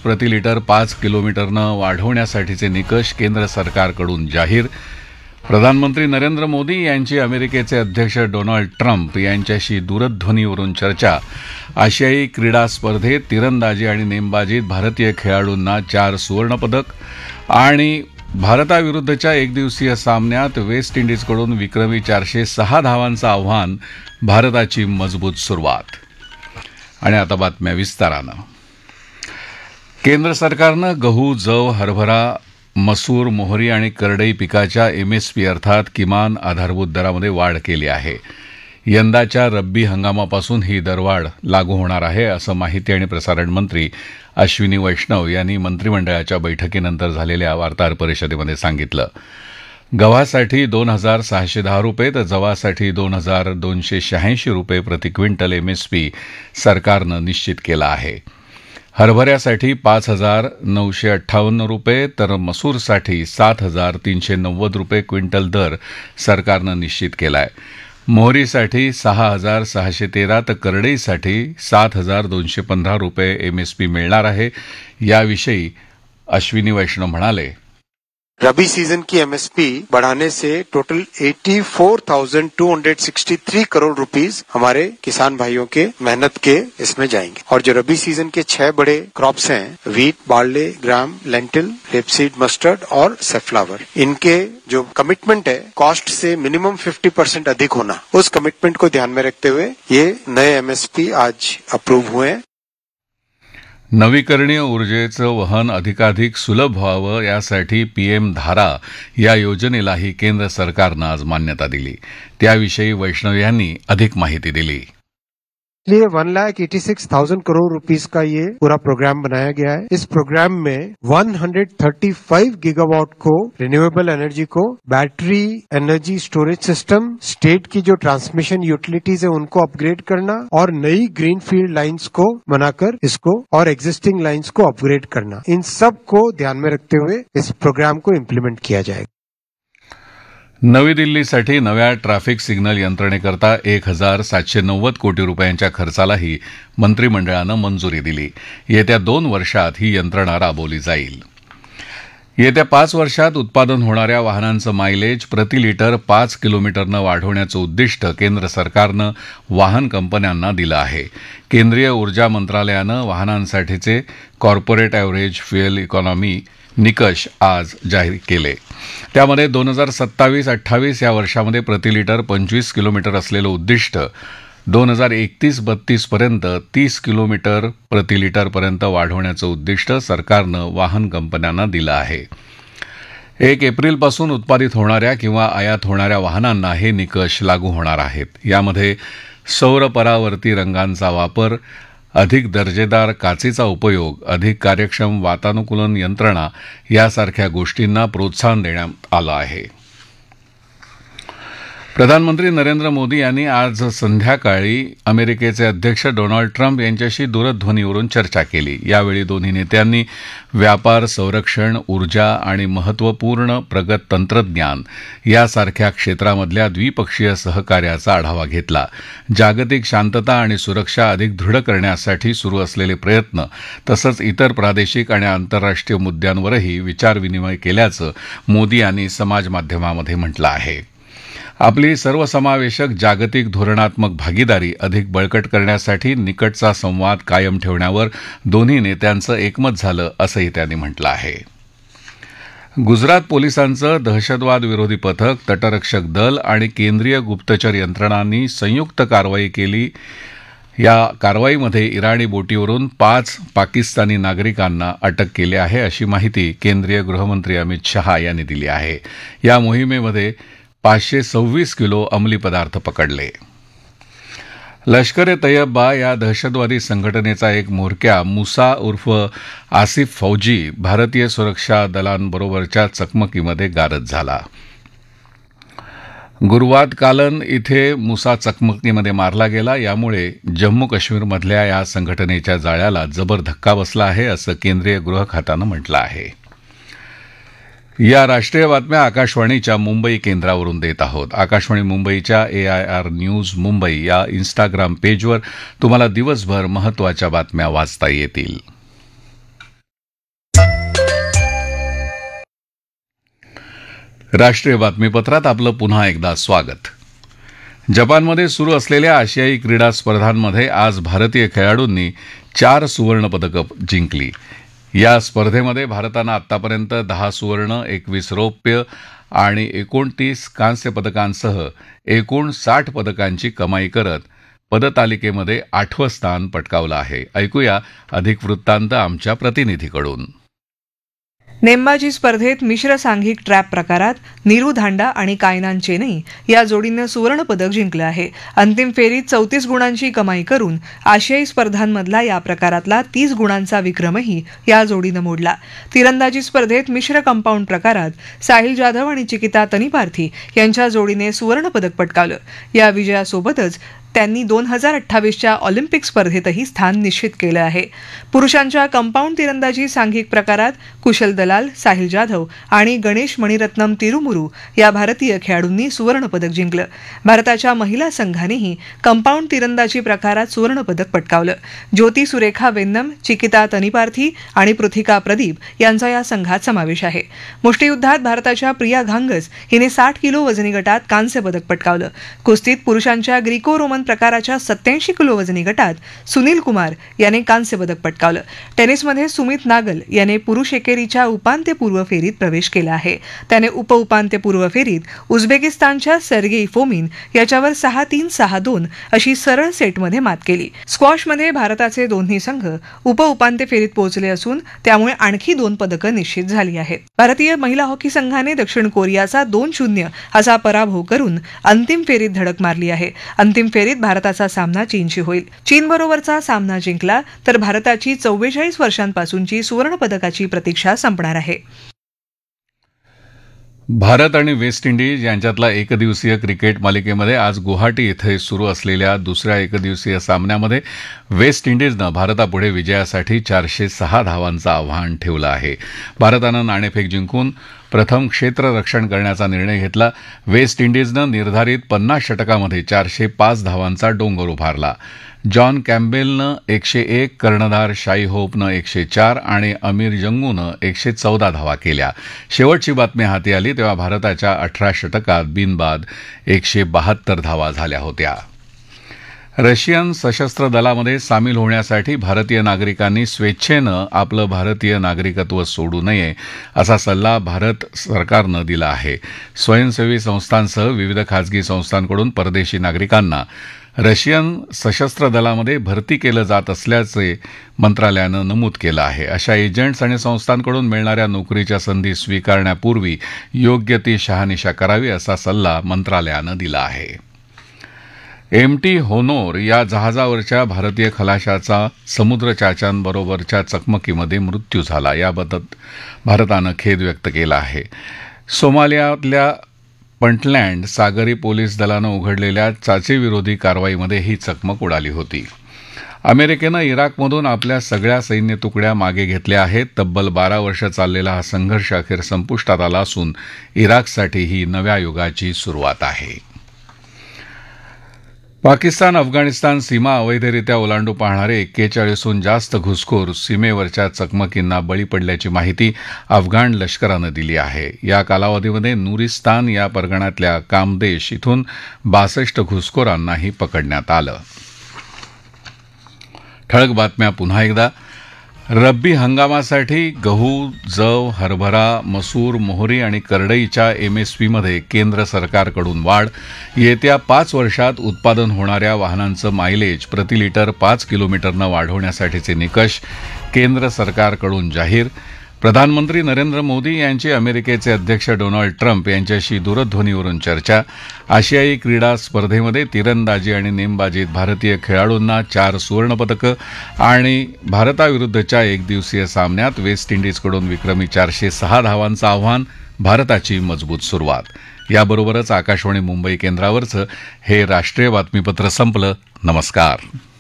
प्रति लिटर 5 किलोमीटरनं वाढवण्यासाठीचे निकष केंद्र सरकारकडून जाहीर. प्रधानमंत्री नरेंद्र मोदी यांची अमेरिकेचे अध्यक्ष डोनाल्ड ट्रम्प यांच्याशी दूरध्वनीवरून चर्चा. आशियाई क्रीडा स्पर्धेत तिरंदाजी आणि नेमबाजीत भारतीय खेळाडूंना 4 सुवर्णपदक. आणि भारताविरुद्धच्या एकदिवसीय सामन्यात वेस्ट इंडिजकडून विक्रमी 406 धावांचं आव्हान, भारताची मजबूत सुरुवात. आणि आता बातम्या विस्तारानं. केंद्र सरकारनं गहू, जव, हरभरा, मसूर, मोहरी आणि करडई पिकाच्या एमएसपी अर्थात किमान आधारभूत दरामध्ये वाढ केली आहे. यंदाच्या रब्बी हंगामापासून ही दरवाढ लागू होणार आहे, असं माहिती आणि प्रसारण मंत्री अश्विनी वैष्णव यांनी मंत्रिमंडळाच्या बैठकीनंतर झालेल्या वार्ताहर परिषदेमध्ये सांगितलं. गव्हासाठी 2,610 रुपये तर जवासाठी 2,286 रुपये प्रति क्विंटल एमएसपी सरकारनं निश्चित केला आहे. हरभऱ्यासाठी 5,958 रुपये तर मसूरसाठी 7,390 रुपये क्विंटल दर सरकारनं निश्चित केला आहे. मोहरीसाठी 6,613 तर करडईसाठी 7,215 रुपये एमएसपी मिळणार आहे. याविषयी अश्विनी वैष्णव म्हणाले, रबी सीजन की एमएसपी बढ़ाने से टोटल 84,263 करोड़ रुपीस हमारे किसान भाइयों के मेहनत के इसमें जाएंगे. और जो रबी सीजन के 6 बड़े क्रॉप्स हैं, वीट, बार्ले, ग्राम, लेंटिल, रेपसीड, मस्टर्ड और सेफ्लावर, इनके जो कमिटमेंट है कॉस्ट से मिनिमम 50% अधिक होना, उस कमिटमेंट को ध्यान में रखते हुए ये नए एमएसपी आज अप्रूव हुए हैं. नवीकरणीय ऊर्जेचं वहन अधिकाधिक सुलभ व्हावं यासाठी पीएम धारा या योजनेलाही केंद्र सरकारनं आज मान्यता दिली. त्याविषयी वैष्णव यांनी अधिक माहिती दिली. इसलिए 1,86,000 करोड़ रुपीस का ये पूरा प्रोग्राम बनाया गया है. इस प्रोग्राम में 135 गीगावाट को रिन्यूएबल एनर्जी को, battery energy storage system, state की जो ट्रांसमिशन यूटिलिटीज है उनको अपग्रेड करना और नई ग्रीनफील्ड लाइंस को बनाकर इसको और एग्जिस्टिंग लाइंस को अपग्रेड करना, इन सब को ध्यान में रखते हुए इस प्रोग्राम को इम्प्लीमेंट किया जाएगा. नवी दिल्लीसाठी नव्या ट्रॅफिक सिग्नल यंत्रणेकरता 1,790 कोटी रुपयांच्या खर्चालाही मंत्रिमंडळानं मंजुरी दिली. येत्या 2 वर्षात ही यंत्रणा राबवली जाईल. येत्या 5 वर्षात उत्पादन होणाऱ्या वाहनांचं मायलेज प्रति लिटर 5 किलोमीटरनं वाढवण्याचं उद्दिष्ट केंद्र सरकारनं वाहन कंपन्यांना दिलं आहे. केंद्रीय ऊर्जा मंत्रालयानं वाहनांसाठीचे कॉर्पोरेट ॲव्हरेज फ्युएल इकॉनॉमी निकष आज जाहीर केले. त्यामध्ये 2027-28 या वर्षामध्ये प्रति लिटर 25 किलोमीटर असलेलं उद्दिष्ट 2031-32 पर्यंत 30 किलोमीटर प्रति लिटरपर्यंत वाढवण्याचं उद्दिष्ट सरकारनं वाहन कंपन्यांना दिलं आहे. 1 एप्रिलपासून उत्पादित होणाऱ्या किंवा आयात होणाऱ्या वाहनांना हे निकष लागू होणार आहेत. यामध्ये सौर परावर्ती रंगांचा वापर, अधिक दर्जेदार काचेचा उपयोग, अधिक कार्यक्षम वातानुकूलन यंत्रणा यासारख्या गोष्टींना प्रोत्साहन देण्यात आलं आहे. प्रधानमंत्री नरेंद्र मोदी यांनी आज संध्याकाळी अमेरिकेचे अध्यक्ष डोनाल्ड ट्रम्प यांच्याशी दूरध्वनीवरून चर्चा केली. यावेळी दोन्ही नेत्यांनी व्यापार, संरक्षण, ऊर्जा आणि महत्त्वपूर्ण प्रगत तंत्रज्ञान यासारख्या क्षेत्रामधल्या द्विपक्षीय सहकार्याचा आढावा घेतला. जागतिक शांतता आणि सुरक्षा अधिक दृढ करण्यासाठी सुरू असलेले प्रयत्न तसंच इतर प्रादेशिक आणि आंतरराष्ट्रीय मुद्द्यांवरही विचारविनिमय केल्याचं मोदी यांनी समाजमाध्यमामध्ये म्हटलं आहे. आपली सर्वसमावेशक जागतिक धोरणात्मक भागीदारी अधिक बळकट करण्यासाठी निकटचा संवाद कायम ठेवण्यावर दोन्ही नेत्यांचं एकमत झालं, असंही त्यांनी म्हटलं आहे. गुजरात पोलिसांचं दहशतवाद विरोधी पथक, तटरक्षक दल आणि केंद्रीय गुप्तचर यंत्रणांनी संयुक्त कारवाई केली. या कारवाईमध्ये इराणी बोटीवरून 5 पाकिस्तानी नागरिकांना अटक केली आहे, अशी माहिती केंद्रीय गृहमंत्री अमित शहा यांनी दिली आहे. या मोहिमेमध्ये 526 किलो अंमली पदार्थ पकडले. लष्कर-ए-तैयबा या दहशतवादी संघटनेचा एक म्होरक्या मुसा उर्फ आसिफ फौजी भारतीय सुरक्षा दलांबरोबरच्या चकमकीमध्ये गारद झाला. गुरुवात कालन इथे मुसा चकमकीमध्ये मारला गेला. यामुळे जम्मू काश्मीरमधल्या या संघटनेच्या जाळ्याला जबर धक्का बसला आहे, असं केंद्रीय गृह खात्यानं म्हटलं आहे. या राष्ट्रीय बातम्या आकाशवाणीच्या मुंबई केंद्रावरून देत आहोत. आकाशवाणी मुंबईच्या AIR न्यूज मुंबई या इन्स्टाग्राम पेजवर तुम्हाला दिवसभर महत्त्वाच्या बातम्या वाचता येतील. राष्ट्रीय बातमीपत्रात आपलं पुन्हा एकदा स्वागत. जपानमध्ये सुरू असलेल्या आशियाई क्रीडा स्पर्धांमध्ये आज भारतीय खेळाडूंनी 4 सुवर्णपदकं जिंकली. या स्पर्धेमध्ये भारतानं आतापर्यंत 10 सुवर्ण, 21 रौप्य आणि 29 कांस्य पदकांसह एकूण 60 पदकांची कमाई करत पदतालिकेमध्ये 8वं स्थान पटकावलं आहे. ऐकूया अधिक वृत्तांत आमच्या प्रतिनिधीकडून. नेमबाजी स्पर्धेत मिश्र सांघिक ट्रॅप प्रकारात नीरू धांडा आणि कायनान चेनई या जोडीनं सुवर्णपदक जिंकलं आहे. अंतिम फेरीत 34 गुणांची कमाई करून आशियाई स्पर्धांमधला या प्रकारातला 30 गुणांचा विक्रमही या जोडीनं मोडला. तिरंदाजी स्पर्धेत मिश्र कंपाऊंड प्रकारात साहिल जाधव आणि चिकिता तनिपार्थी यांच्या जोडीने सुवर्णपदक पटकावलं. या विजयासोबतच त्यांनी 2028च्या ऑलिम्पिक स्पर्धेतही स्थान निश्चित केलं आहे. पुरुषांच्या कंपाऊंड तिरंदाजी सांघिक प्रकारात कुशल दलाल, साहिल जाधव आणि गणेश मणिरत्नम तिरुमुरू या भारतीय खेळाडूंनी सुवर्णपदक जिंकलं. भारताच्या महिला संघानेही कंपाऊंड तिरंदाजी प्रकारात सुवर्णपदक पटकावलं. ज्योती सुरेखा वेन्नम, चिकिता तनिपार्थी आणि पृथिका प्रदीप यांचा या संघात समावेश आहे. मुष्टियुद्धात भारताच्या प्रिया घांगस हिने 60 किलो वजनी गटात कांस्य पदक पटकावलं. कुस्तीत पुरुषांच्या ग्रीको रोमन प्रकाराच्या 87 किलो वजनी गटात सुनील कुमार याने कांस्य पदक पटकावलं. टेनिसमध्ये सुमित नागल याने पुरुष एकेरीच्या उपांत्यपूर्व फेरीत प्रवेश केला आहे. त्याने उपउपांत्यपूर्व फेरीत उझबेकिस्तानच्या सेर्गेई फोमिन याच्यावर 6-3, 6-2 अशी सरळ सेटमध्ये मात केली. स्क्वॉशमध्ये भारताचे दोन्ही संघ उपउपांत्य फेरीत पोहोचले असून त्यामुळे आणखी 2 पदकं निश्चित झाली आहेत. भारतीय महिला हॉकी संघाने दक्षिण कोरियाचा 2-0 असा पराभव करून अंतिम फेरीत धडक मारली आहे. अंतिम फेरीत भारताचा सामना चीनशी होईल. चीनबरोबरचा सामना जिंकला तर भारताची 44 वर्षांपासूनची सुवर्णपदकाची प्रतीक्षा संपणार आहे. भारत आणि वेस्ट इंडिज यांच्यातला एकदिवसीय क्रिकेट मालिकेमध्ये आज गुवाहाटी इथे सुरू असलेल्या दुसऱ्या एकदिवसीय सामन्यामध्ये वेस्ट इंडिजनं भारतापुढे विजयासाठी 406 धावांचं आव्हान ठेवलं आहे. भारतानं नाणेफेक जिंकून प्रथम क्षेत्ररक्षण करण्याचा निर्णय घेतला. वेस्ट इंडिजनं निर्धारित 50 षटकामध्ये 405 धावांचा डोंगर उभारला. जॉन कॅम्बेलनं 101, कर्णधार शाई होपनं 104 आणि अमीर जंगूनं 114 धावा केल्या. शेवटची बातमी हाती आली तेव्हा भारताच्या 18 षटकात बिनबाद 172 धावा झाल्या होत्या. रशियन सशस्त्र दलामध्ये सामील होण्यासाठी भारतीय नागरिकांनी स्वेच्छेनं आपलं भारतीय नागरिकत्व सोडू नये असा सल्ला भारत सरकारनं दिला आहे. स्वयंसेवी संस्थांसह विविध खासगी संस्थांकडून परदेशी नागरिकांना रशियन सशस्त्र दलामध्ये भरती केलं जात असल्याचे मंत्रालयानं नमूद केलं आहे. अशा एजंट्स आणि संस्थांकडून मिळणाऱ्या नोकरीच्या संधी स्वीकारण्यापूर्वी योग्य ती शहानिशा करावी असा सल्ला मंत्रालयानं दिला आहे. एमटी होनोर या जहाजावरच्या भारतीय खलाशाचा समुद्रचाच्यांबरोबरच्या चकमकीमध्ये मृत्यू झाला. याबद्दल भारतानं खेद व्यक्त केला आहे. सोमालियातल्या पंटलँड सागरी पोलीस दलानं उघडलेल्या चाचेविरोधी कारवाईमध्ये ही चकमक उडाली होती. अमेरिकेनं इराकमधून आपल्या सगळ्या सैन्य तुकड्या मागे घेतल्या आहेत. तब्बल 12 वर्ष चाललेला हा संघर्ष अखेर संपुष्टात आला असून इराकसाठी ही नव्या युगाची सुरुवात आहे. पाकिस्तान अफगाणिस्तान सीमा अवैधरित्या ओलांडू पाहणारे 41हून जास्त घुसखोर सीमेवरच्या चकमकींना बळी पडल्याची माहिती अफगाण लष्करानं दिली आहे. या कालावधीमध्ये नुरिस्तान या परगण्यातल्या कामदेश इथून 62 घुसखोरांनाही पकडण्यात आलं. ठळक बातम्या पुन्हा एकदा. रब्बी हंगामासाठी गहू, जव, हरभरा, मसूर, मोहरी आणि करडईच्या एमएसपीमध्ये केंद्र सरकारकडून वाढ. येत्या 5 वर्षात उत्पादन होणाऱ्या वाहनांचं मायलेज प्रति लिटर 5 किलोमीटरनं वाढवण्यासाठीचे निकष केंद्र सरकारकडून जाहीर. प्रधानमंत्री नरेंद्र मोदी यांची अमेरिकेचे अध्यक्ष डोनाल्ड ट्रम्प यांच्याशी दूरध्वनीवरून चर्चा. आशियाई क्रीडा स्पर्धेमध्ये तिरंदाजी आणि नेमबाजीत भारतीय खेळाडूंना 4 सुवर्णपदकं आणि भारताविरुद्धच्या एकदिवसीय सामन्यात वेस्ट इंडिजकडून विक्रमी 406 धावांचं आव्हान. भारताची मजबूत सुरुवात. याबरोबरच आकाशवाणी मुंबई केंद्रावरचं हे राष्ट्रीय बातमीपत्र संपलं. नमस्कार.